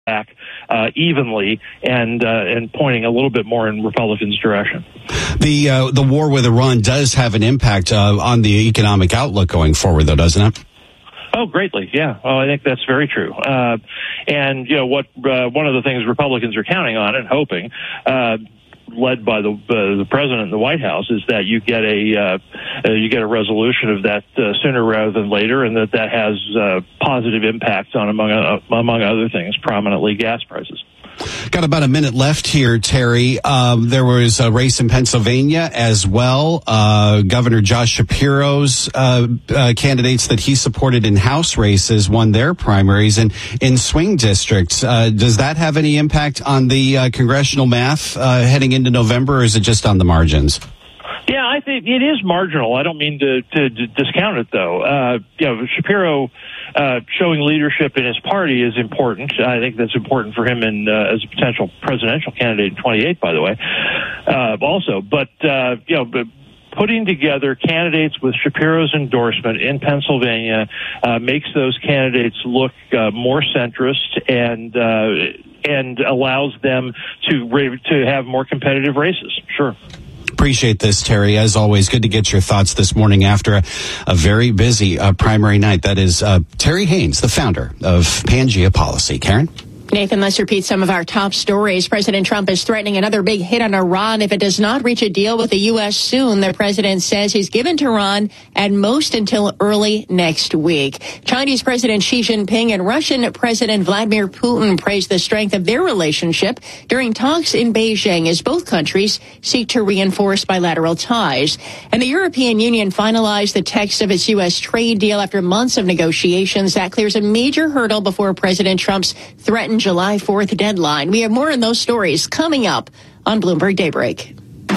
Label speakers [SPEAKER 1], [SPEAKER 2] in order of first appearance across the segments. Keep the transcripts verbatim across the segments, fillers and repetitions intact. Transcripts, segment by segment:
[SPEAKER 1] back uh, evenly and uh, and pointing a little bit more in Republicans' direction.
[SPEAKER 2] The uh, the war with Iran does have an impact uh, on the economic outlook going forward, though, doesn't it?
[SPEAKER 1] Oh, greatly, yeah. Well, I think that's very true. Uh, and, you know, what uh, one of the things Republicans are counting on and hoping, uh, led by the uh, the president and the White House, is that you get a uh, uh, you get a resolution of that uh, sooner rather than later, and that that has uh, positive impacts on, among uh, among other things, prominently gas prices.
[SPEAKER 2] Got about a minute left here, Terry. Um, there was a race in Pennsylvania as well. Uh, Governor Josh Shapiro's uh, uh, candidates that he supported in House races won their primaries and in swing districts. Uh, does that have any impact on the uh, congressional math uh, heading into November, or is it just on the margins?
[SPEAKER 1] Yeah, I think it is marginal. I don't mean to, to, to discount it, though. Uh, you know, Shapiro uh, showing leadership in his party is important. I think that's important for him in, uh, as a potential presidential candidate in twenty-eight, by the way, uh, also. But, uh, you know, but putting together candidates with Shapiro's endorsement in Pennsylvania uh, makes those candidates look uh, more centrist and uh, and allows them to to have more competitive races. Sure.
[SPEAKER 2] Appreciate this, Terry. As always, good to get your thoughts this morning after a, a very busy uh, primary night. That is uh, Terry Haynes, the founder of Pangea Policy. Karen?
[SPEAKER 3] Nathan, let's repeat some of our top stories. President Trump is threatening another big hit on Iran if it does not reach a deal with the U S soon. The president says he's given Tehran at most until early next week. Chinese President Xi Jinping and Russian President Vladimir Putin praised the strength of their relationship during talks in Beijing as both countries seek to reinforce bilateral ties. And the European Union finalized the text of its U S trade deal after months of negotiations. That clears a major hurdle before President Trump's threatened July fourth deadline. We have more on those stories coming up on Bloomberg Daybreak.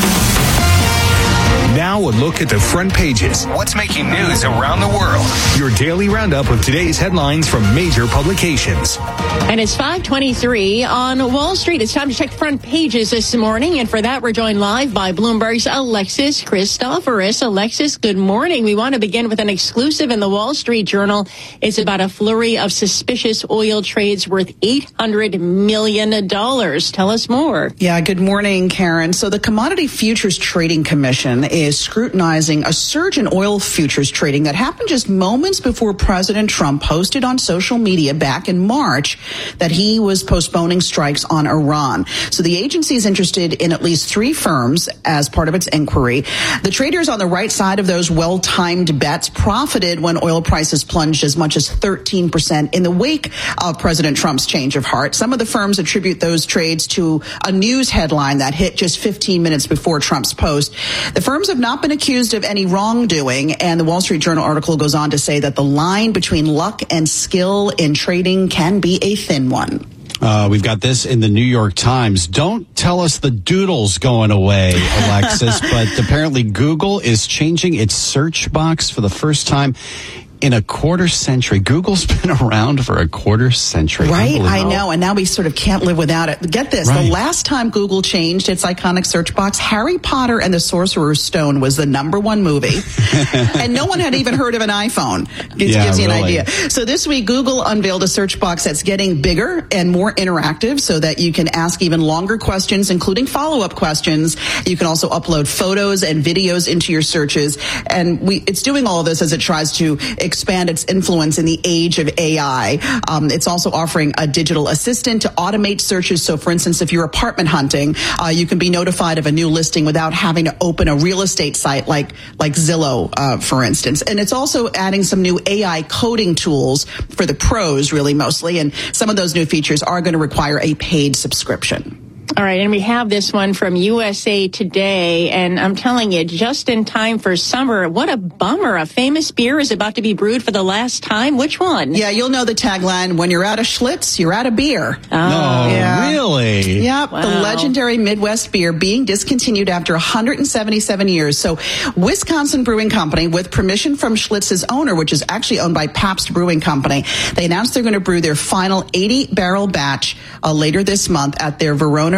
[SPEAKER 4] Now a look at the front pages. What's making news around the world? Your daily roundup of today's headlines from major publications.
[SPEAKER 3] And it's five twenty-three on Wall Street. It's time to check front pages this morning. And for that, we're joined live by Bloomberg's Alexis Christoforous. Alexis, good morning. We want to begin with an exclusive in the Wall Street Journal. It's about a flurry of suspicious oil trades worth eight hundred million dollars. Tell us more.
[SPEAKER 5] Yeah, good morning, Karen. So the Commodity Futures Trading Commission is is scrutinizing a surge in oil futures trading that happened just moments before President Trump posted on social media back in March that he was postponing strikes on Iran. So the agency is interested in at least three firms as part of its inquiry. The traders on the right side of those well-timed bets profited when oil prices plunged as much as thirteen percent in the wake of President Trump's change of heart. Some of the firms attribute those trades to a news headline that hit just fifteen minutes before Trump's post. The firms have not been accused of any wrongdoing, and the Wall Street Journal article goes on to say that the line between luck and skill in trading can be a thin one.
[SPEAKER 2] Uh, we've got this in the New York Times. Don't tell us the doodle's going away, Alexis, but apparently Google is changing its search box for the first time in a quarter century. Google's been around for a quarter century.
[SPEAKER 5] Right, I know, and now we sort of can't live without it. Get this, right. The last time Google changed its iconic search box, Harry Potter and the Sorcerer's Stone was the number one movie, and no one had even heard of an iPhone. It
[SPEAKER 2] yeah,
[SPEAKER 5] gives you
[SPEAKER 2] really.
[SPEAKER 5] an idea. So this week, Google unveiled a search box that's getting bigger and more interactive so that you can ask even longer questions, including follow-up questions. You can also upload photos and videos into your searches, and we it's doing all of this as it tries to expand its influence in the age of A I. Um, it's also offering a digital assistant to automate searches. So, for instance, if you're apartment hunting, uh, you can be notified of a new listing without having to open a real estate site like like Zillow, uh, for instance. And it's also adding some new A I coding tools for the pros, really mostly. And some of those new features are going to require a paid subscription.
[SPEAKER 3] All right, and we have this one from U S A Today, and I'm telling you, just in time for summer, what a bummer. A famous beer is about to be brewed for the last time. Which one?
[SPEAKER 5] Yeah, you'll know the tagline, when you're out of Schlitz, you're out of beer.
[SPEAKER 3] Oh,
[SPEAKER 2] no,
[SPEAKER 5] yeah.
[SPEAKER 2] Really?
[SPEAKER 5] Yep, wow. The legendary Midwest beer being discontinued after one hundred seventy-seven years. So Wisconsin Brewing Company, with permission from Schlitz's owner, which is actually owned by Pabst Brewing Company, they announced they're going to brew their final eighty barrel batch uh, later this month at their Verona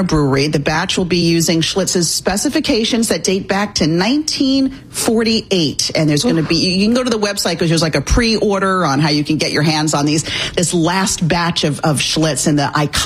[SPEAKER 5] Brewery. The batch will be using Schlitz's specifications that date back to nineteen forty-eight. And there's going to be, you can go to the website because there's like a pre-order on how you can get your hands on these, this last batch of, of Schlitz and the iconic